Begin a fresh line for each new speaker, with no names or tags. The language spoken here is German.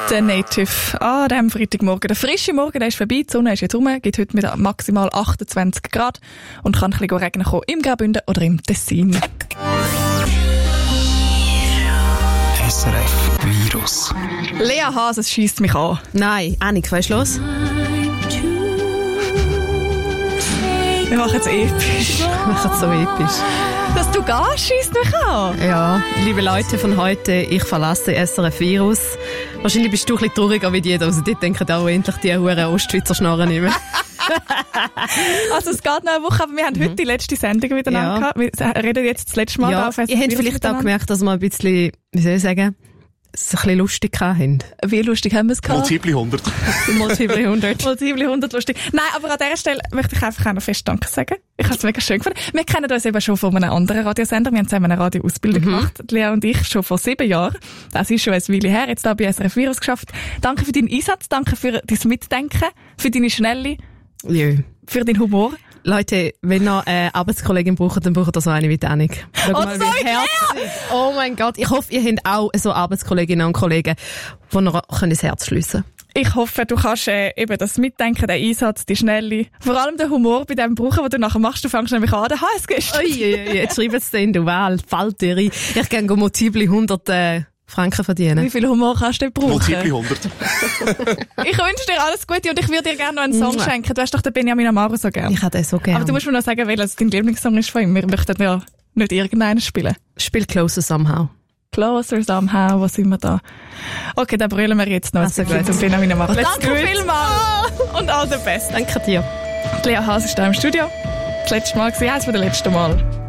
Der Native an diesem Freitagmorgen. Der frische Morgen, der ist vorbei, die Sonne ist jetzt rum, gibt heute mit maximal 28 Grad und kann ein bisschen regnen kommen im Graubünden oder im Tessin.
SRF Virus.
Lea Haas, es scheisst mich an.
Nein, Annik, was ist los?
Wir machen es episch.
Wir machen es so episch.
Dass du gehst, scheisst mich an.
Ja, liebe Leute von heute, ich verlasse SRF Virus. Wahrscheinlich bist du ein bisschen trauriger wie die, also die denken auch endlich die huren Ostschweizer Schnorren nicht mehr.
Also es geht noch eine Woche, aber wir haben heute die letzte Sendung miteinander gehabt. Wir reden jetzt das letzte Mal
ja,
auf SRF
ihr habt vielleicht auch gemerkt, dass wir ein bisschen, wie soll ich sagen, es ein bisschen lustig haben.
Wie lustig haben wir es gehabt?
Multiple 100.
Multiple 100.
Multiple 100 lustig. Nein, aber an dieser Stelle möchte ich einfach auch noch fest Danke sagen. Ich habe es mega schön gefunden. Wir kennen uns eben schon von einem anderen Radiosender. Wir haben zusammen eine Radioausbildung gemacht. Lea und ich schon vor 7 Jahren. Das ist schon ein Weile her. Jetzt da bei SRF Virus geschafft. Danke für deinen Einsatz. Danke für dein Mitdenken. Für deine Schnelle.
Jö.
Für deinen Humor.
Leute, wenn ihr eine Arbeitskollegin braucht, dann braucht ihr so eine wie Annik. Schau mal, wie herzlich. Oh mein Gott, ich hoffe, ihr habt auch so Arbeitskolleginnen und Kollegen, die ihr ins Herz schliessen können.
Ich hoffe, du kannst eben das Mitdenken, den Einsatz, die Schnelle, vor allem den Humor bei dem brauchen, den du nachher machst. Du fängst nämlich an, den HSG.
Jetzt schreib es in die Wahl, fällt dir ein. Ich kann multiple 100 Franken verdienen.
Wie viel Humor kannst du brauchen?
Multiple 100.
Ich wünsche dir alles Gute und ich würde dir gerne noch einen Song schenken. Du hast doch den Benjamin Amaro so gerne.
Ich hätte den so gerne.
Aber du musst mir noch sagen, welcher dein Lieblingssong ist von ihm. Wir möchten ja nicht irgendeinen spielen.
Spiel Closer Somehow.
Closer Somehow, wo sind wir da? Okay, dann brüllen wir jetzt noch.
Also gut.
Zum Benjamin Amaro.
Danke
vielmals und all the best.
Danke dir.
Lea Haas ist da im Studio. Das letzte Mal gewesen, eines der letzten Mal.